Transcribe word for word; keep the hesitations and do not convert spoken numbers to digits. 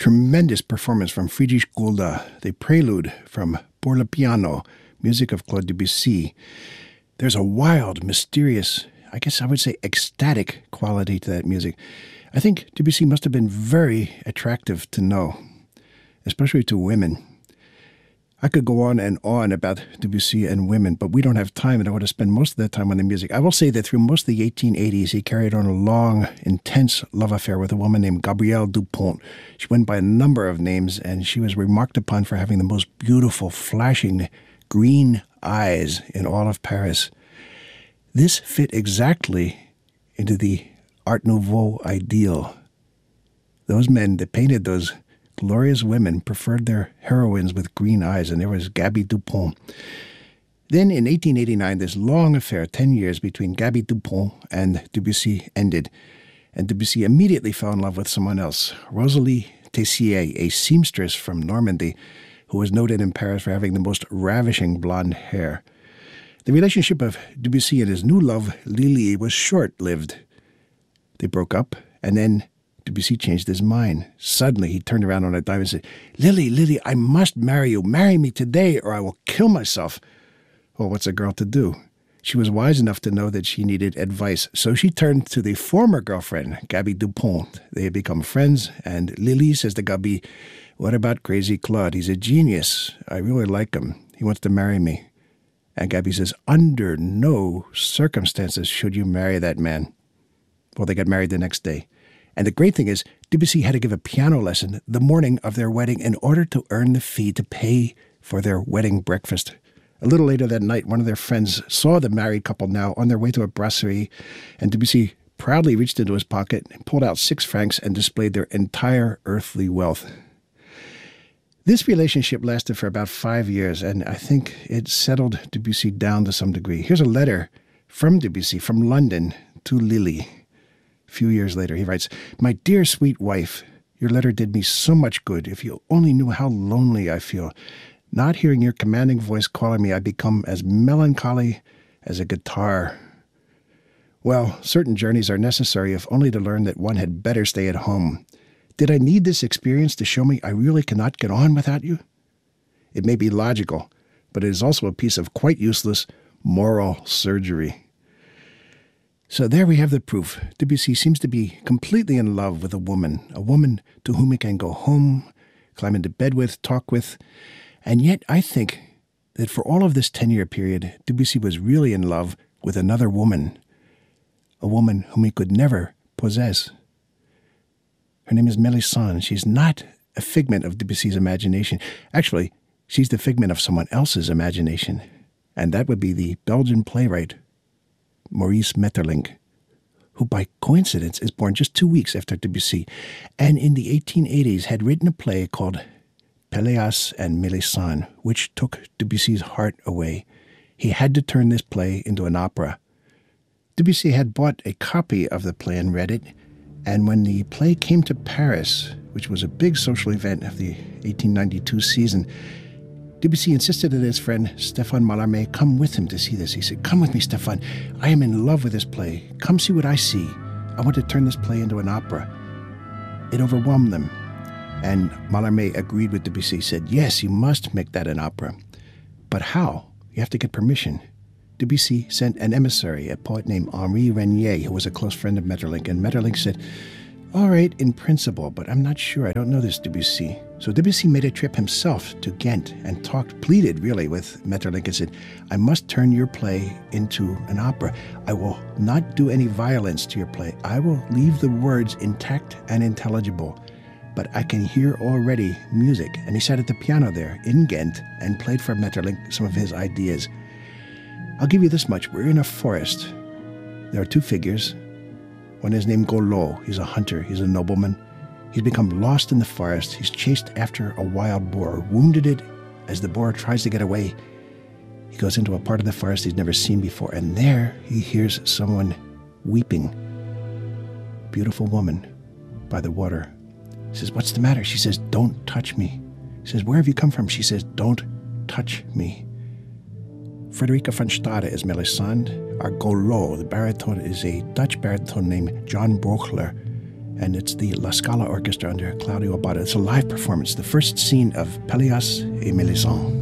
tremendous performance from Friedrich Gulda, the prelude from Pour le Piano, music of Claude Debussy. There's a wild, mysterious, I guess I would say ecstatic quality to that music. I think Debussy must have been very attractive to know, especially to women. I could go on and on about Debussy and women, but we don't have time, and I want to spend most of that time on the music. I will say that through most of the eighteen eighties, he carried on a long, intense love affair with a woman named Gabrielle Dupont. She went by a number of names, and she was remarked upon for having the most beautiful, flashing, green eyes in all of Paris. This fit exactly into the Art Nouveau ideal. Those men that painted those glorious women preferred their heroines with green eyes, and there was Gabby Dupont. Then in eighteen eighty-nine, this long affair, ten years, between Gabby Dupont and Debussy ended, and Debussy immediately fell in love with someone else, Rosalie Tessier, a seamstress from Normandy, who was noted in Paris for having the most ravishing blonde hair. The relationship of Debussy and his new love, Lili, was short-lived. They broke up, and then Debussy changed his mind. Suddenly, he turned around on a dime and said, Lili, Lili, I must marry you. Marry me today, or I will kill myself. Well, what's a girl to do? She was wise enough to know that she needed advice, so she turned to the former girlfriend, Gabby Dupont. They had become friends, and Lili says to Gabby, what about crazy Claude? He's a genius. I really like him. He wants to marry me. And Gabby says, under no circumstances should you marry that man. Well, they got married the next day. And the great thing is, Debussy had to give a piano lesson the morning of their wedding in order to earn the fee to pay for their wedding breakfast. A little later that night, one of their friends saw the married couple now on their way to a brasserie, and Debussy proudly reached into his pocket, pulled out six francs, and displayed their entire earthly wealth. This relationship lasted for about five years, and I think it settled Debussy down to some degree. Here's a letter from Debussy from London to Lili. A few years later, he writes, my dear sweet wife, your letter did me so much good. If you only knew how lonely I feel. Not hearing your commanding voice calling me, I become as melancholy as a guitar. Well, certain journeys are necessary, if only to learn that one had better stay at home. Did I need this experience to show me I really cannot get on without you? It may be logical, but it is also a piece of quite useless moral surgery. So there we have the proof. Debussy seems to be completely in love with a woman, a woman to whom he can go home, climb into bed with, talk with. And yet I think that for all of this ten-year period, Debussy was really in love with another woman, a woman whom he could never possess. Her name is Melisande. She's not a figment of Debussy's imagination. Actually, she's the figment of someone else's imagination, and that would be the Belgian playwright Maurice Maeterlinck, who by coincidence is born just two weeks after Debussy, and in the eighteen eighties had written a play called Pelléas and Melisande, which took Debussy's heart away. He had to turn this play into an opera. Debussy had bought a copy of the play and read it, and when the play came to Paris, which was a big social event of the eighteen ninety-two season, Debussy insisted that his friend Stéphane Mallarmé come with him to see this. He said, come with me, Stéphane. I am in love with this play. Come see what I see. I want to turn this play into an opera. It overwhelmed them. And Mallarmé agreed with Debussy. He said, yes, you must make that an opera. But how? You have to get permission. Debussy sent an emissary, a poet named Henri Regnier, who was a close friend of Maeterlinck. And Maeterlinck said, all right, in principle, but I'm not sure. I don't know this Debussy. So Debussy made a trip himself to Ghent and talked, pleaded really with Maeterlinck and said, I must turn your play into an opera. I will not do any violence to your play. I will leave the words intact and intelligible, but I can hear already music. And he sat at the piano there in Ghent and played for Maeterlinck some of his ideas. I'll give you this much. We're in a forest. There are two figures. One is named Golot. He's a hunter. He's a nobleman. He's become lost in the forest. He's chased after a wild boar, wounded it. As the boar tries to get away, he goes into a part of the forest he's never seen before, and there he hears someone weeping. Beautiful woman by the water. He says, what's the matter? She says, don't touch me. He says, where have you come from? She says, don't touch me. Frederica van Stade is Melisande. Our Golot, the baritone, is a Dutch baritone named John Brochler. and it's the La Scala Orchestra under Claudio Abbado. It's a live performance, the first scene of Pelléas et Mélisande.